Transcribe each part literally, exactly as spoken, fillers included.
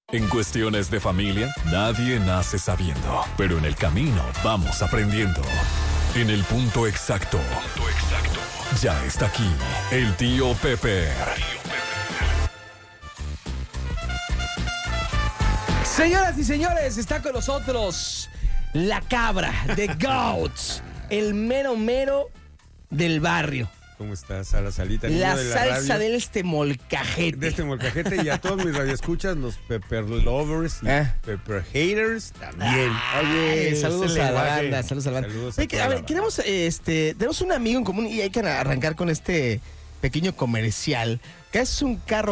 En cuestiones de familia, nadie nace sabiendo, pero en el camino vamos aprendiendo. En el punto exacto, punto exacto, ya está aquí el tío Pepper. Señoras y señores, está con nosotros la cabra de Goats, el mero mero del barrio. ¿Cómo estás, a la salita? La, de la salsa radio, de este molcajete. De este molcajete y a todos mis radioescuchas, los Pepper Lovers y ¿Eh? Pepper Haters también. Oye, saludos ese a la lenguaje. banda, saludos a la banda. Saludos a Oye, que, toda a la ver, banda. queremos, este, tenemos un amigo en común y hay que arrancar con este pequeño comercial, que es un carro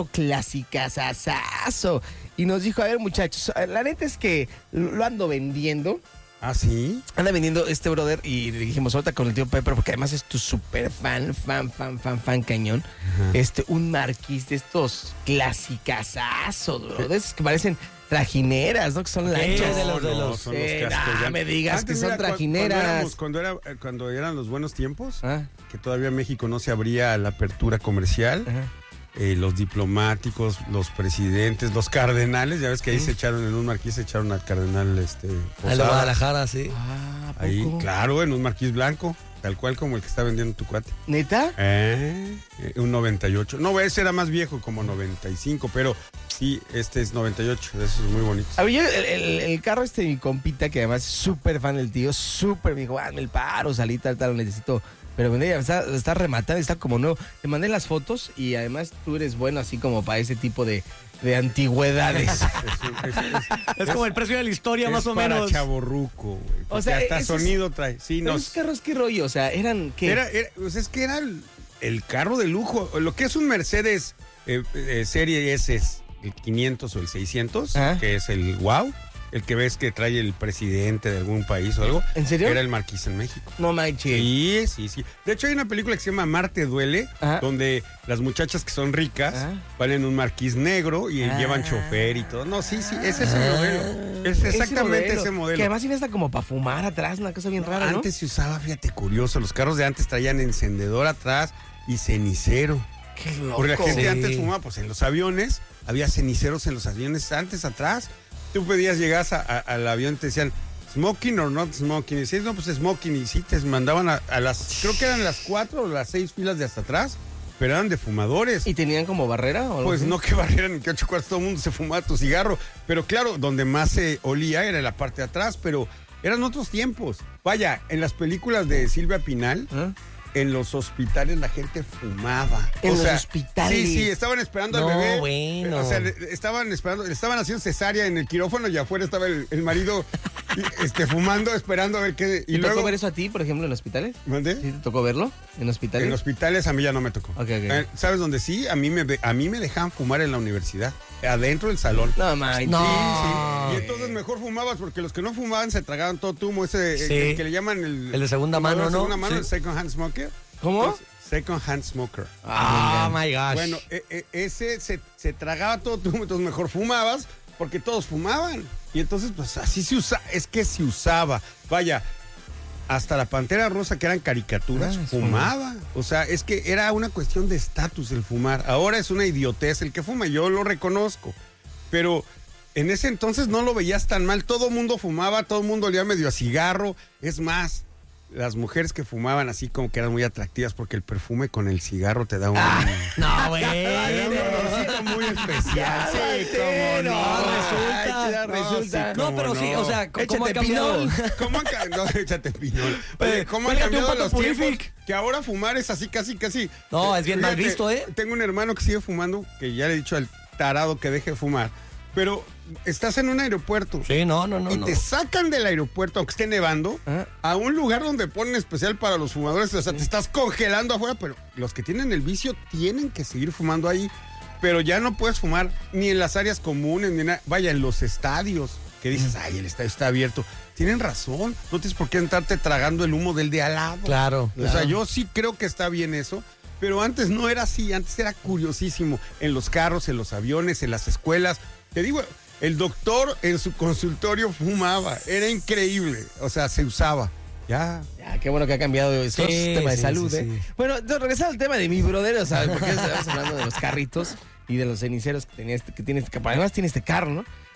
clasicazazazo. Y nos dijo, a ver, muchachos, la neta es que lo ando vendiendo. ¿Ah, sí? Anda vendiendo este brother y le dijimos, ahorita con el tío Pepper, porque además es tu super fan, fan, fan, fan, fan cañón. Ajá. Este, un marquís de estos clasicazazos, bro. De esos que parecen trajineras, ¿no? Que son lanchas. No, de los, de no, los, son los eh, cascos nah, ya. me digas Antes, que son mira, cu- trajineras. Cuando, éramos- cuando, era, eh, cuando eran los buenos tiempos, Ah, que todavía México no se abría a la apertura comercial, ajá. eh, los diplomáticos, los presidentes, los cardenales, ya ves que ahí se echaron en un marquís, se echaron al cardenal este, A la Posada. Guadalajara, sí. Ah, ¿a Ahí, poco? claro, en un marquís blanco, tal cual como el que está vendiendo tu cuate. ¿Neta? Eh, eh, un noventa y ocho. No, ese era más viejo, como noventa y cinco, pero sí, este es noventa y ocho, de esos muy bonitos. A ver, yo, el, el- el carro este de mi compita, que además es súper fan del tío, súper, me dijo, hazme el paro, salí, tal, tal, lo necesito. Pero vende, está, está rematado, está como nuevo. Te mandé las fotos y además tú eres bueno así como para ese tipo de, de antigüedades. Es, un- es- es- Es como el precio de la historia, es más o para menos. chavorruco, güey. O O sea, sea, hasta esos- sonido trae. Sí, Pero no. esos carros, ¿qué rollo? O sea, eran, ¿qué? Era, era- pues es que era el, el carro de lujo. Lo que es un Mercedes eh, eh, Serie S, es el quinientos o el seiscientos, Ajá. que es el wow, el que ves que trae el presidente de algún país o algo. ¿En serio? Era el Marquís en México. No manches. Sí, sí, sí. De hecho, hay una película que se llama Marte Duele, Ajá. donde las muchachas que son ricas Ajá. van en un marquís negro y Ah. llevan chofer y todo. No, sí, sí, ese es el Ah. modelo. Es exactamente ese modelo. Que además tiene hasta como para fumar atrás, una cosa bien rara, ¿no? Antes se usaba, fíjate, curioso, los carros de antes traían encendedor atrás y cenicero. Qué loco. Porque la gente Sí. antes fumaba, pues en los aviones, había ceniceros en los aviones antes, atrás. Tú pedías, llegas a- a- al avión y te decían, ¿smoking or not smoking? Y decías, no, pues smoking. Y sí, te mandaban a, a las, creo que eran las cuatro o las seis filas de hasta atrás, pero eran de fumadores. ¿Y tenían como barrera o algo Pues así? no que barrieran ni que ocho cuartos, todo el mundo se fumaba tu cigarro. Pero claro, donde más se olía era en la parte de atrás, pero eran otros tiempos. Vaya, en las películas de Silvia Pinal, ¿Ah? en los hospitales la gente fumaba. En O los sea, hospitales. Sí, sí, estaban esperando No, al bebé. bueno. O sea, le- estaban esperando, le estaban haciendo cesárea en el quirófano y afuera estaba el, el marido y, este, fumando, esperando a ver qué. ¿Y Y tocó luego. ver eso a ti, por ejemplo, en hospitales? ¿Mandé? ¿Sí te tocó verlo en hospitales? En hospitales a mí ya no me tocó. Ok, ok. Eh, ¿Sabes dónde sí? A mí me a mí me dejaban fumar en la universidad, adentro del salón. No, manches. No. Sí, sí. Y entonces mejor fumabas porque los que no fumaban se tragaban todo tu humo, ese el- Sí. el que le llaman el, El de segunda fumador mano, de ¿no? segunda mano, Sí. el second hand smoker. ¿Cómo? Entonces, second hand smoker. Ah, my gosh. Bueno, e- e- ese se, se tragaba todo tu humo, entonces mejor fumabas porque todos fumaban. Y entonces, pues así se usa, es que se usaba. Vaya, hasta la Pantera Rosa, que eran caricaturas, Ah, es fumaba. O sea, es que era una cuestión de estatus el fumar. Ahora es una idiotez. El que fuma, yo lo reconozco. Pero en ese entonces no lo veías tan mal. Todo el mundo fumaba, todo el mundo olía medio a cigarro. Es más, las mujeres que fumaban así como que eran muy atractivas porque el perfume con el cigarro te da un... No, Era un bueno. olorcito muy especial. Sí, cómo no. resulta. Ay, resulta. sí, No, cómo pero sí, o sea, ¿cómo Échate ha cambiado? pinol. ¿Cómo han cambiado? No, échate pinol. Oye, Eh, ¿cómo han cuélgate un cambiado pato los tiempos? purific. Que ahora fumar es así, casi, casi. No, es bien mal visto, ¿eh? Tengo un hermano que sigue fumando, que ya le he dicho al tarado que deje de fumar. Pero estás en un aeropuerto. Sí, no, no, no. y no. te sacan del aeropuerto, aunque esté nevando, Ajá. a un lugar donde ponen especial para los fumadores. O sea, te estás congelando afuera, pero los que tienen el vicio tienen que seguir fumando ahí. Pero ya no puedes fumar ni en las áreas comunes, ni nada. Vaya, en los estadios, que dices, ay, el estadio está abierto. Tienen razón, no tienes por qué estarte tragando el humo del de al lado. Claro. O sea, yo sí creo que está bien eso. Pero antes no era así, antes era curiosísimo. En los carros, en los aviones, en las escuelas. Te digo, el doctor en su consultorio fumaba. Era increíble. O sea, se usaba. Ya. Ya, qué bueno que ha cambiado eso, Sí, es tema de sí, salud, sí, ¿eh? sí. Bueno, de- regresando al tema de mi brother, ¿sabes? Porque estamos hablando de los carritos y de los ceniceros que, tenía este, que tiene este carro. Además tiene este carro, ¿no?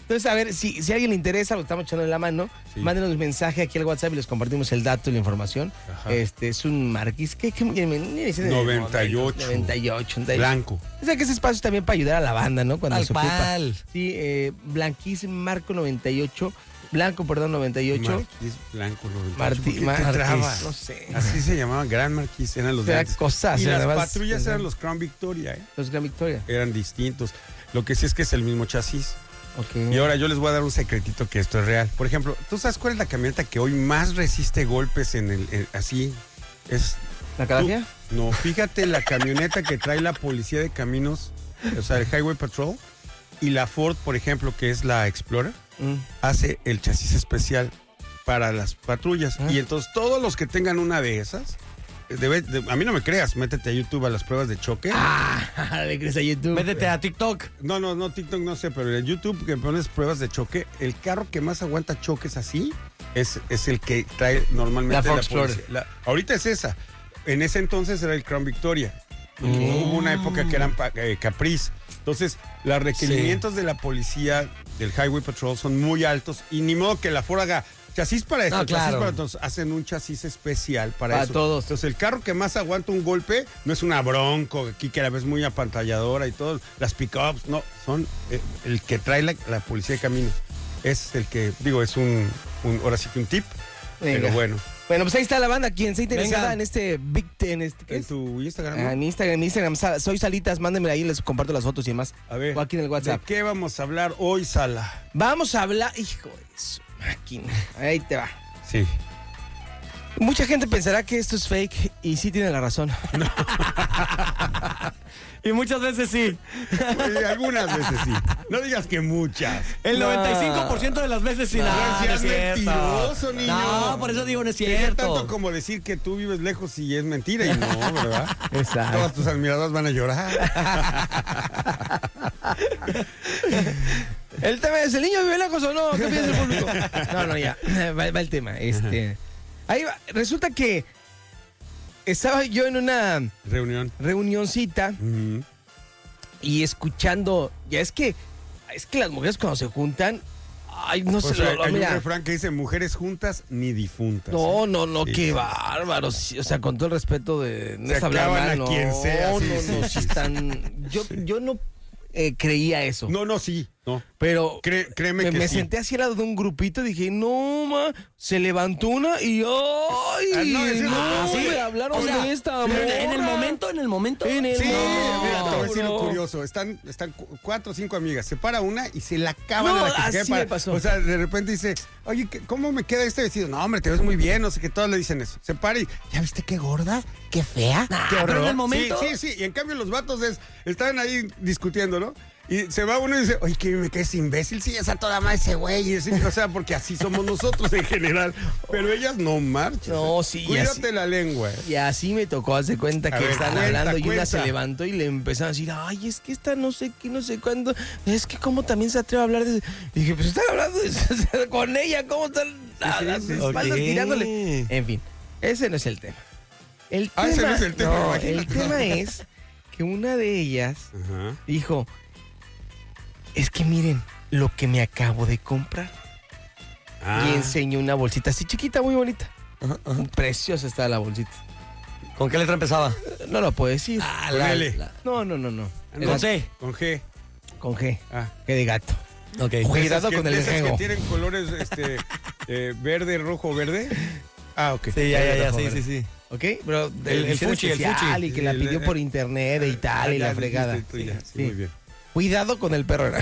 Entonces, a ver, si, si a alguien le interesa, lo estamos echando en la mano, Sí. mándenos un mensaje aquí al WhatsApp y les compartimos el dato y la información. Ajá. Este es un Marquis, ¿qué? qué noventa y ocho. noventa y ocho. Blanco. O sea que ese espacio es también para ayudar a la banda, ¿no? Cuando Tal se ocupa. cual. Sí, eh, Blanquis Marco noventa y ocho. Blanco, perdón, noventa y ocho. Marquís Blanco. noventa y ocho. Martí, ¿Por qué te Marquis, traba? no sé. Así se llamaban, Gran Marquís, eran los de Era antes. cosas, Y las además, patrullas ¿verdad? eran los Crown Victoria, ¿eh? Los Gran Victoria. Eran distintos. Lo que sí es que es el mismo chasis. Ok. Y ahora yo les voy a dar un secretito que esto es real. Por ejemplo, ¿tú sabes cuál es la camioneta que hoy más resiste golpes en el en- así? Es ¿La Calafia? tú- No, fíjate la camioneta que trae la policía de caminos, o sea, el Highway Patrol, y la Ford, por ejemplo, que es la Explorer, Mm. hace el chasis especial para las patrullas. Ah. Y entonces todos los que tengan una de esas, debe- de- a mí no me creas, métete a YouTube a las pruebas de choque. Ah, le crees a YouTube. Métete a TikTok. No, no, no, TikTok no sé, pero en YouTube que pones pruebas de choque, el carro que más aguanta choques así es, es el que trae normalmente La la, Ford policía. Explorer. La- ahorita es esa. En ese entonces era el Crown Victoria. Hubo una época que eran pa- eh, Caprice. Entonces, los requerimientos de la policía del Highway Patrol son muy altos y ni modo que la Ford haga chasis para esto, No, chasis claro. para todos. Hacen un chasis especial para, Para eso. todos. Entonces, el carro que más aguanta un golpe no es una Bronco, aquí que la ves muy apantalladora y todo, las pickups, no, son eh, el que trae la, la policía de caminos. Es el que, digo, es un, un ahora sí que un tip, Venga. pero bueno. Bueno, pues ahí está la banda. Quien sea interesada Venga. en este Big Ten, este, ¿qué En es? tu Instagram, Ah, ¿no? en Instagram, en Instagram, Sa- soy Salitas, mándenme ahí, les comparto las fotos y demás. A ver, O aquí en el ¿de WhatsApp. qué vamos a hablar hoy, Sala? Vamos a hablar, hijo de su máquina. Ahí te va. Sí. Mucha gente pensará que esto es fake y sí tiene la razón. Y muchas veces sí. Pues, algunas veces sí. No digas que muchas. El No. noventa y cinco por ciento de las veces sí. No, No, no seas es cierto. mentiroso, niño. No, por eso digo, no es Sería cierto. tanto como decir que tú vives lejos y es mentira y no, ¿verdad? Exacto. Todas tus admiradoras van a llorar. El tema es, ¿el niño vive lejos o no? ¿Qué piensa el público? No, no, ya. Va, va el tema. Este, ahí va. Resulta que estaba yo en una Reunión. reunioncita Ujú. y escuchando. Ya es que, es que las mujeres cuando se juntan, ay, no O sé, sea, lo- hay mira. un refrán que dice mujeres juntas ni difuntas. No, no, no, Sí, qué sí. bárbaro. Sí, o sea, con todo el respeto de no Se es hablar acaban mal, a no, quien sea, no, sí, no, sí, no, sí, sí sí. están. Yo, yo no eh, creía eso. No, no, sí. No. Pero Cré- créeme me, que me sí. senté así al lado de un grupito y dije, no, ma, se levantó una y ¡ay! Ah, no, ese- no, ah, sí. me hablaron O sea, de esta en, en el morra. momento, en el momento. En el Sí, momento, mira, te voy a decir lo bro. curioso. Están, están cu- cuatro o cinco amigas. Se para una y se la acaban No, a la que se así quede para- me pasó. O sea, de repente dice, oye, ¿qué- ¿cómo me queda este vestido? No, hombre, te ves muy bien. No sé qué, todos le dicen eso. Se para y, ¿ya viste qué gorda? ¿Qué fea? Nah, ¿Qué pero en horror?" el momento- Sí, sí, sí. Y en cambio los vatos es, están ahí discutiendo, ¿no? Y se va uno y dice, oye, que me quedes imbécil. Sí, esa toda más ese güey. Y así, o sea, porque así somos nosotros en general. Pero ellas no marchan. No, sí, y Cuídate así- la lengua. ¿eh? Y así me tocó hacer cuenta A que ver, están cuenta, hablando y una se cuenta. levantó y le empezaron a decir, ay, es que esta no sé qué, no sé cuándo, es que cómo también se atreve a hablar de... Y dije, pues están hablando de- con ella, ¿cómo están a sí, las sí. espaldas Ok. tirándole? En fin, ese no es el tema. El Ah, tema, ese no es el tema, no, imagínate. el tema es que una de ellas Ajá. dijo, es que miren lo que me acabo de comprar. Ah. Y enseñó una bolsita así chiquita, muy bonita. Preciosa está la bolsita. ¿Con qué letra empezaba? No lo puedo decir. Ah, Con la- L. la- No, no, no, no. No, Con C. Con G. Con G. Ah. G de gato. Ok. Cuidado Esas que- con el de esas ejego. que tienen colores este, eh, verde, rojo, verde. Ah, ok. Sí, ya, ya, ya, sí, Joder. sí, sí. ¿Ok? Pero de El- el edición fuchi, el especial fuchi. y que la El- pidió el- por internet y tal Ah, y ya la dijiste fregada. tú ya, sí, Sí. muy bien. Cuidado con el perro.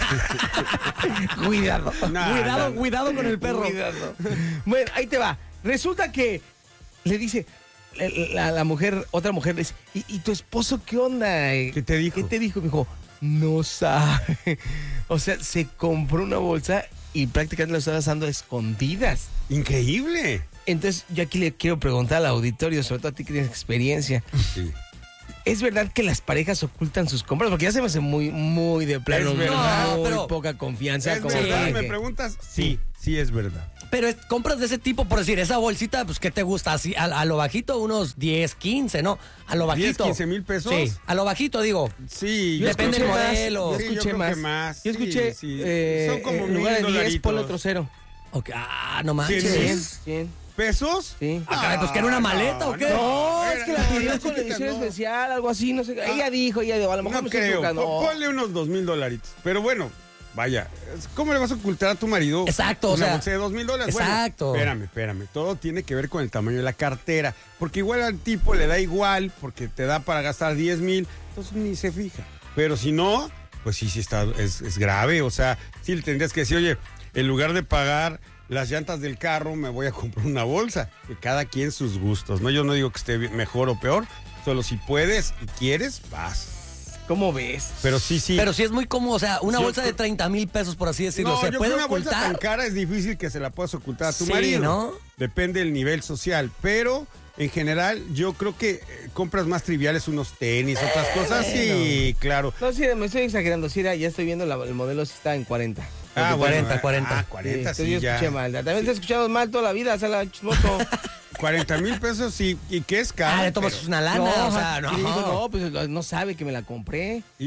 Cuidado. No, cuidado, no, no. cuidado con el perro. Cuidado. Bueno, ahí te va. Resulta que le dice la, la- la mujer, otra mujer le dice, ¿y, y tu esposo qué onda? ¿Qué te dijo? ¿Qué te dijo? Me dijo, no sabe. O sea, se compró una bolsa y prácticamente la estaba usando a escondidas. Increíble. Entonces, yo aquí le quiero preguntar al auditorio, sobre todo a ti que tienes experiencia. Sí. ¿Es verdad que las parejas ocultan sus compras? Porque ya se me hace muy, muy de plano, Es verdad. muy No, pero- poca confianza. ¿Es como verdad? para ¿Me que- preguntas? Sí, sí es verdad. pero es- compras de ese tipo, por decir, esa bolsita, pues, ¿qué te gusta? Así, a, a lo bajito, unos diez, quince, ¿no? A lo diez, bajito. quince mil pesos. Sí, a lo bajito, digo. Sí, Yo Depende escuché del más, modelo. Yo Sí, yo escuché creo más. que más. Yo Sí, escuché sí. eh, Son como en lugar mil de diez, dolaritos. ponle otro cero. Ok, ah, no manches. ¿Cien mil? cien, cien. ¿Pesos? Sí. Ah, caray, pues, ¿que era una maleta o qué? No, es que la era- pidió no, con chiquita, edición no. especial, algo así, no sé. Ella dijo, ella dijo, a lo mejor No me estoy creo. equivocando. Po- Ponle unos dos mil dolaritos. Pero bueno, vaya, ¿cómo le vas a ocultar a tu marido Exacto, o una sea, bolsa de dos mil dólares? exacto. Bueno, espérame, espérame. Todo tiene que ver con el tamaño de la cartera. Porque igual al tipo le da igual, porque te da para gastar diez mil, entonces ni se fija. Pero si no, pues sí, sí está, es, es grave. O sea, sí le tendrías que decir, oye, en lugar de pagar las llantas del carro, me voy a comprar una bolsa. Que cada quien sus gustos, ¿no? Yo no digo que esté mejor o peor, solo si puedes y quieres, vas. ¿Cómo ves? Pero sí, sí. Pero sí es muy cómodo, o sea, una Yo bolsa de creo- treinta mil pesos, por así decirlo. No, ¿Se yo puede creo que una bolsa tan ocultar? cara es difícil que se la puedas ocultar a tu Sí, marido. ¿no? Depende del nivel social, pero en general yo creo que eh, compras más triviales, unos tenis, otras cosas. Sí, claro. No, sí, me estoy exagerando. Sí, ya estoy viendo la- el modelo, sí está en cuarenta. Ah, cuarenta, bueno, cuarenta. Ah, Sí, cuarenta, entonces sí, yo ya. escuché mal. También te he escuchado mal toda la vida, sala chismoso. cuarenta mil pesos, sí. ¿Y qué es caro? Ah, le tomas Pero- una lana, o sea, y no. le digo, no, pues no sabe que me la compré. y-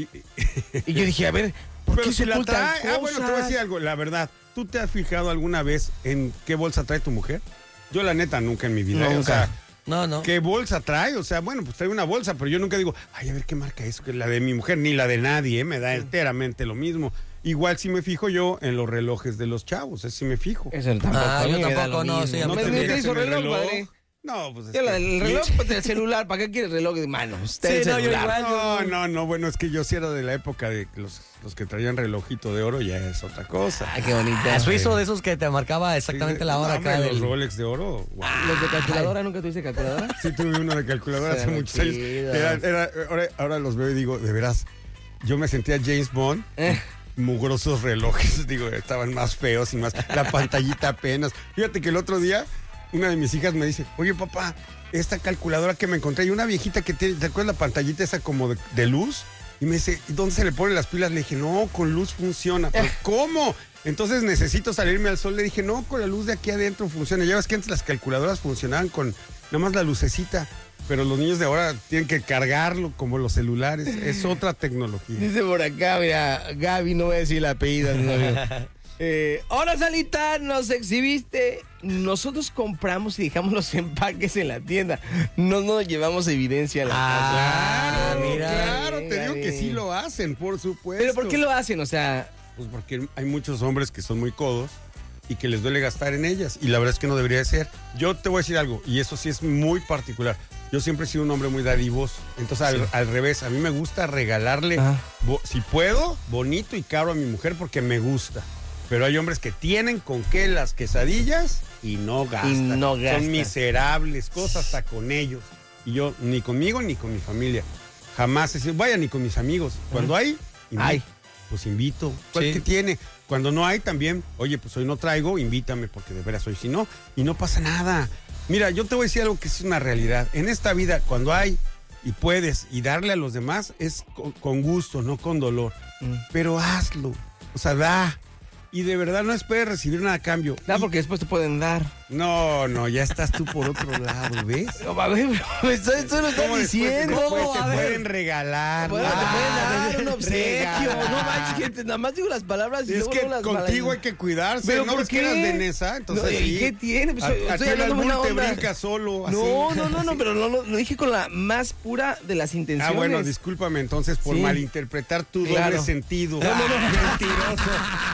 Y yo dije, a ver, ¿por pero qué si se la ocultan trae. Ah, bueno, te voy a cosas? decir algo. La verdad, ¿tú te has fijado alguna vez en qué bolsa trae tu mujer? Yo, la neta, nunca en mi vida. ¿eh? O Nunca. sea, No, no. ¿qué bolsa trae? O sea, bueno, pues trae una bolsa, pero yo nunca digo, ay, a ver qué marca es, que la de mi mujer, ni la de nadie, ¿eh? Me da enteramente lo mismo. Igual si me fijo yo en los relojes de los chavos, es si me fijo. Eso tampoco. Ah, a mí yo me da tampoco, lo no, mismo. sí, a mí me, también. me fijas hizo en el reloj, reloj? padre. No, pues es Ya, que- la- el reloj pues, del celular, ¿para qué quieres reloj de mano? Usted Sí, el no, yo celular. igual. No, no, no, bueno, es que yo sí era de la época de los, los que traían relojito de oro, ya es otra cosa. Ay, qué bonito. Ah, suizo de esos que te marcaba exactamente Sí, la hora no, acá hombre, del... los Rolex de oro. Wow. ¿Los de calculadora? ¿Nunca tuviste calculadora? Sí tuve uno de calculadora hace Eran muchos años. chidos. Era- era- ahora, ahora los veo y digo, de veras, yo me sentía James Bond. Eh. Mugrosos relojes, digo, estaban más feos y más, la pantallita apenas. Fíjate que el otro día una de mis hijas me dice, oye papá, esta calculadora que me encontré, y una viejita que tiene, ¿te acuerdas la pantallita esa como de, de luz? Y me dice, ¿y dónde se le ponen las pilas? Le dije, no, con luz funciona. ¿Pero cómo? Entonces necesito salirme al sol. Le dije, no, con la luz de aquí adentro funciona. Ya ves que antes las calculadoras funcionaban con nada más la lucecita. Pero los niños de ahora tienen que cargarlo como los celulares. Es otra tecnología. Dice por acá, mira, Gaby, no voy a decir el apellido. no, no. Eh, hola, Salita, nos exhibiste. Nosotros compramos y dejamos los empaques en la tienda. No nos llevamos evidencia a la Ah, casa. Claro, mira. claro, te digo Gaby. que sí lo hacen, por supuesto. Pero ¿por qué lo hacen? O sea, Pues porque hay muchos hombres que son muy codos y que les duele gastar en ellas. Y la verdad es que no debería de ser. Yo te voy a decir algo, y eso sí es muy particular. Yo siempre he sido un hombre muy dadivoso. Entonces, al, al revés, a mí me gusta regalarle, Ah. bo- si puedo, bonito y caro a mi mujer porque me gusta. Pero hay hombres que tienen con qué las quesadillas y no gastan. no gastan. Son miserables, cosas hasta con ellos. Y yo, ni conmigo ni con mi familia. Jamás, es decir, vaya, ni con mis amigos. Cuando hay, invito. Hay. Pues invito. ¿Cuál Sí. que tiene? Cuando no hay también, oye, pues hoy no traigo, invítame porque de veras hoy si no. Y no pasa nada. Mira, yo te voy a decir algo que es una realidad. En esta vida, cuando hay y puedes y darle a los demás, es con, con gusto, no con dolor. Mm. Pero hazlo. O sea, da. Y de verdad no esperes recibir nada a cambio. da Y- porque después te pueden dar. No, no, ya estás tú por otro lado, ¿ves? No, a ver, esto, esto lo estás ¿Cómo después- diciendo. después te A ver. pueden regalar. Bueno, te pueden dar un obsequio. regalar. No manches, gente, nada más digo las palabras y Es luego que no las contigo hay malas- que cuidarse. ¿Pero ¿No por ves que qué? eras de Nesa? Entonces, No, ¿y sí. qué tiene? Pues, A- estoy a ti el hablando albur buena te onda. brinca solo. así. No, no, no, no, Sí. pero no, lo, lo dije con la más pura de las intenciones. Ah, bueno, discúlpame entonces por Sí. malinterpretar tu Claro. doble sentido. No, no, no. Mentiroso.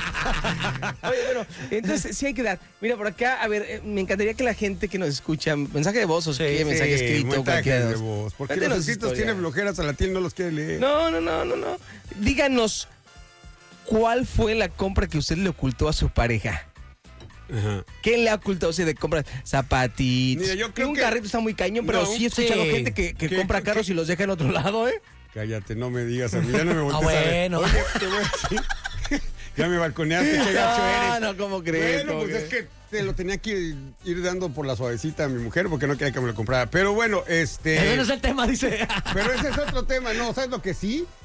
Oye, bueno, entonces sí hay que dar. Mira, por acá, a ver, eh, me encantaría que la gente que nos escucha, mensaje de voz o Sí, qué, mensaje Sí, escrito, mensajes cualquiera de dos. voz. Porque Cuéntenos los escritos historia. tienen flojeras a la tienda, no los quiere leer. No, no, no, no, no. Díganos, ¿cuál fue la compra que usted le ocultó a su pareja? Ajá. ¿Qué le ha ocultado usted de compras? Zapatitos. Mira, yo creo un que- carrito está muy cañón, pero No, sí he escuchado sí. gente que, que ¿Qué- compra qué- carros y los deja en otro lado, ¿eh? Cállate, no me digas a mí, ya no me voltees Ah, a ver. bueno. Oye, te voy a decir. Ya me balconeaste, qué gacho No, eres. no, ¿cómo crees? Bueno, ¿Cómo pues es crees? que te lo tenía que ir, ir dando por la suavecita a mi mujer porque no quería que me lo comprara. Pero bueno, este... Ese no es el tema, dice. Pero ese es otro tema, no, ¿sabes lo que sí?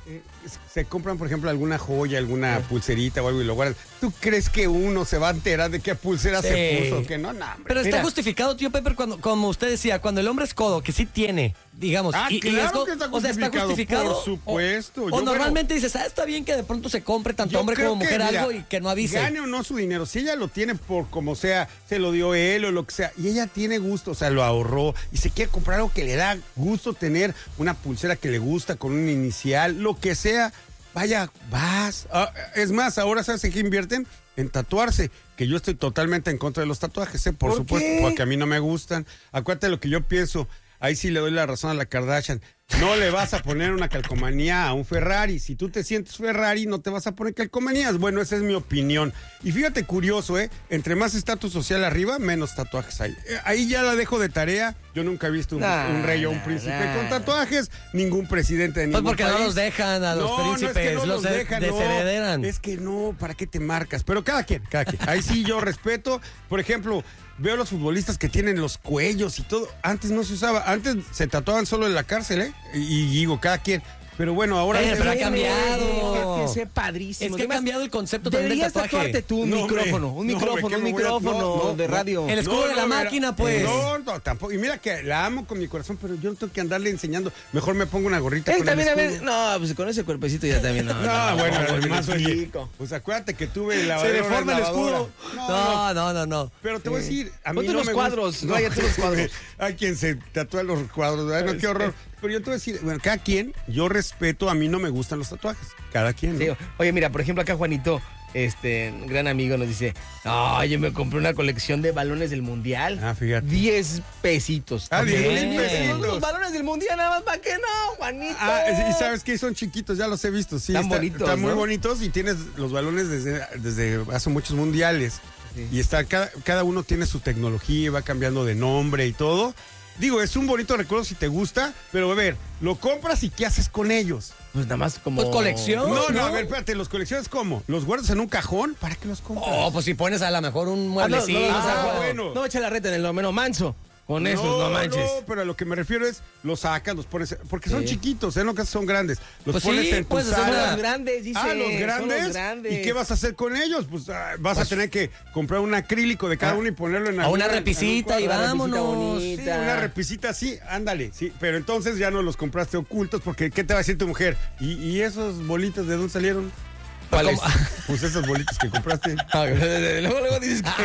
eh, se compran, por ejemplo, alguna joya, alguna pulserita o algo y lo guardan. ¿Tú crees que uno se va a enterar de qué pulsera Sí. se puso? Que no, no, hombre. Pero está Mira. justificado, tío Pepper, cuando, como usted decía, cuando el hombre es codo, que sí tiene, digamos. Ah, y, y claro es co- que está O sea, está justificado, justificado. por supuesto. O, Yo, o bueno, normalmente dices, ah, está bien que de pronto se compre tanto Yo hombre creo como que, mujer mira, algo y que no avise. Gane o no su dinero, si ella lo tiene por como sea, se lo dio él o lo que sea, y ella tiene gusto, o sea, lo ahorró y se quiere comprar algo que le da gusto tener, una pulsera que le gusta con un inicial, lo que sea, vaya, vas. Ah, es más, ahora sabes en qué invierten, en tatuarse, que yo estoy totalmente en contra de los tatuajes, ¿eh? por, ¿Por supuesto, qué? porque a mí no me gustan. Acuérdate de lo que yo pienso. Ahí sí le doy la razón a la Kardashian. No le vas a poner una calcomanía a un Ferrari. Si tú te sientes Ferrari, no te vas a poner calcomanías. Bueno, esa es mi opinión. Y fíjate, curioso, ¿eh? Entre más estatus social arriba, menos tatuajes hay. Eh, ahí ya la dejo de tarea. Yo nunca he visto un, Nah, un rey o un nah, príncipe nah. con tatuajes. Ningún presidente de Pues ningún porque país. no los dejan a los No, no, es príncipes, que no los, los de- dejan, no. desheredan. Es que no, ¿para qué te marcas? Pero cada quien, cada quien. Ahí sí yo respeto. Por ejemplo, veo a los futbolistas que tienen los cuellos y todo. Antes no se usaba. Antes se tatuaban solo en la cárcel, ¿eh? Y, y digo, cada quien. Pero bueno, ahora... Eh, pero ha es- cambiado. Que, que sea padrísimo. Es que ha Además, cambiado el concepto también del deberías tatuaje. tatuarte tú un No, hombre. micrófono, un No, micrófono, hombre, un ¿qué me voy a- micrófono no, no, de no. radio. El escudo de la mira, máquina, pues. No, no, tampoco. Y mira que la amo con mi corazón, pero yo no tengo que andarle enseñando. Mejor me pongo una gorrita Él con el también, a ver, escudo. no, pues con ese cuerpecito ya también no. No, bueno, además, no, oye, chico. pues acuérdate que tuve la Se deforma el escudo. No, no, No, no, no, no. pero te voy a decir, a mí Ponte no unos me cuadros, gusta- ráyate unos cuadros. Hay quien se tatúa los cuadros, ¿verdad? No, qué horror. Pero yo te voy a decir, bueno, cada quien, yo respeto, a mí no me gustan los tatuajes. Cada quien, ¿no? Sí, oye, mira, por ejemplo, acá Juanito, este un gran amigo, nos dice, no, yo me compré una colección de balones del mundial. Ah, fíjate. Diez pesitos. Ah, diez mil Los pesitos. balones del mundial, nada más, ¿para qué no, Juanito? Ah, y sabes que son chiquitos, ya los he visto, sí. Están está- bonitos, Están muy ¿no? bonitos y tienes los balones desde, desde hace muchos mundiales. Sí. Y está, cada, cada uno tiene su tecnología, va cambiando de nombre y todo. Digo, es un bonito recuerdo si te gusta, pero a ver, lo compras y ¿qué haces con ellos? Pues nada más como... Pues colección. No, no, ¿no? a ver, espérate, ¿los colecciones cómo? ¿Los guardas en un cajón? ¿Para qué los compras? Oh, pues si pones a lo mejor un Ah, no, mueblecito. no, no, Ah, no, no, bueno. No echa la reta en el número manso. Con esos, no manches. No, pero a lo que me refiero es, los sacas, los pones, porque son Sí. chiquitos, ¿eh? No que son grandes. Los Pues pones sí, en tu puedes hacer sala. una- Los grandes, dice. Ah, los son grandes. los grandes. ¿Y qué vas a hacer con ellos? Pues ah, vas a tener que comprar un acrílico de cada Ah. uno y ponerlo en A una alguna- en repisita algún y cuadro. vámonos. bonita. Sí, una repisita así, ándale, sí. Pero entonces ya no los compraste ocultos porque ¿qué te va a decir tu mujer? ¿Y, y esos bolitos de dónde salieron? ¿Cuáles? Pues esos bolitos que compraste. Ah, luego, luego dices que...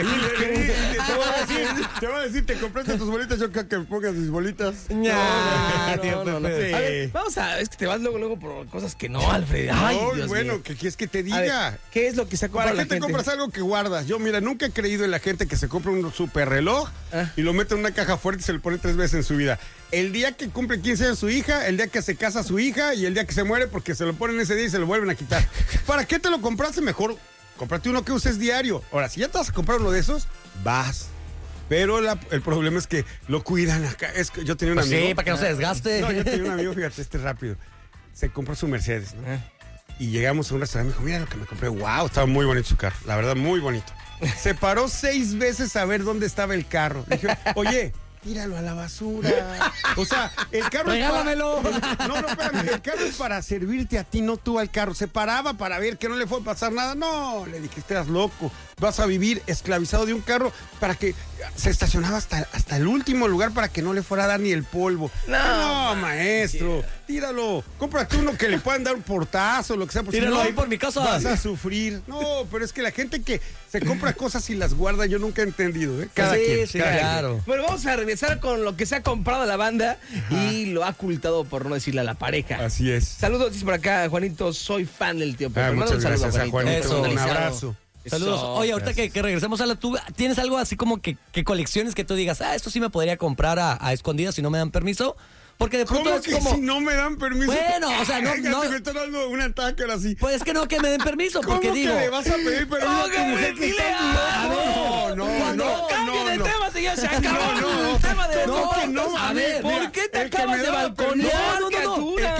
te voy a decir, te voy a decir, te compraste tus bolitas, yo creo que pongas mis bolitas. Ña, No, tío no, no, no. Pepe. A ver, vamos a... Es que te vas luego, luego por cosas que no, Alfred. Ay, Ay, Dios bueno, mío. ¿qué quieres que te A ver, diga? ¿qué es lo que se ha comprado ¿Para la qué te gente? compras algo que guardas? Yo, mira, nunca he creído en la gente que se compra un super reloj Ah. y lo mete en una caja fuerte y se lo pone tres veces en su vida. El día que cumple quince años su hija, el día que se casa su hija y el día que se muere porque se lo ponen ese día y se lo vuelven a quitar. ¿Para qué te lo compraste? Mejor cómprate uno que uses diario. Ahora, si ya te vas a comprar uno de esos, vas. Pero la- el problema es que lo cuidan acá. Es que yo tenía un Pues amigo. sí, para que no se desgaste. No, yo tenía un amigo, fíjate, este es rápido. Se compra su Mercedes, ¿no? Ah. Y llegamos a un restaurante y me dijo, mira lo que me compré. Wow, estaba muy bonito su carro. La verdad, muy bonito. Se paró seis veces a ver dónde estaba el carro. Le dije, oye, tíralo a la basura. O sea, el carro Regálamelo. es para... No, no, espérame. El carro es para servirte a ti, no tú al carro. Se paraba para ver que no le fue a pasar nada. No, le dije, estás loco. Vas a vivir esclavizado de un carro para que se estacionaba hasta, hasta el último lugar para que no le fuera a dar ni el polvo. No, No, maestro. Tíralo. Cómprate uno que le puedan dar un portazo, lo que sea. Porque Tíralo si no, ahí por mi casa. Vas a sufrir. No, pero es que la gente que se compra cosas y las guarda, yo nunca he entendido, ¿eh? Cada Sí, quien. sí, cada quien. claro. Bueno, vamos a regresar con lo que se ha comprado la banda y lo ha ocultado, por no decirle a la pareja. Así es. Saludos, dice por acá, Juanito, soy fan del tío Pepe. Ah, Manda muchas un saludo, gracias a Juanito. Eso. Un Personalizado. abrazo. Saludos. Eso, Oye, ahorita que, gracias. que regresemos a la tuba, ¿tienes algo así como que, que colecciones que tú digas, ah, esto sí me podría comprar a, a escondidas si no me dan permiso? Porque de pronto ¿Cómo es que como... si no me dan permiso? Bueno, o sea, no- Ay, no- te me están dando un ataque ahora sí. Pues es que no que me den permiso, ¿Cómo porque que digo... le vas a pedir permiso a tu Póngale, mujer que dile está algo. No, no, Cuando no, cambie no, de no. tema, señor, se acabó No, no. el tema de ¿Cómo que no? fotos. A ver, ¿por mira, qué te el que acabas me de daba balconear, permiso- No, no, no, no. criatura? El que me daba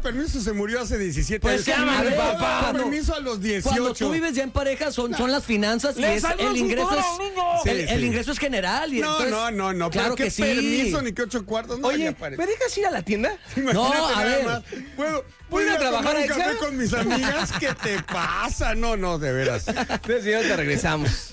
permiso se murió hace diecisiete Pues años. llámale, A ver, papá. daba permiso a los dieciocho. Cuando tú vives ya en pareja son, son las finanzas y ¡Le es, salió el el ingreso futuro, es, niño! el, Sí, el sí. ingreso es general. Y No, entonces, no, no, no. Claro pero que qué sí. permiso ni qué ocho cuartos. No, Oye, ya pare. ¿me dejas ir a la tienda? Imagínate No, a nada ver. más. ¿Puedo, ¿Puedo ir a trabajar, tomar un Exa? café con mis amigas? ¿Qué te pasa? No, no, de veras. Entonces, ya te regresamos.